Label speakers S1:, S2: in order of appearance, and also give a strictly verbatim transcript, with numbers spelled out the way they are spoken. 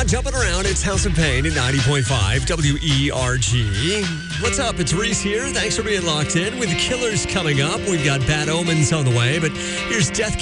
S1: not jumping around. It's House of Pain at ninety point five W E R G. What's up? It's Reese here. Thanks for being locked in. With the Killers coming up, we've got Bad Omens on the way, but here's Death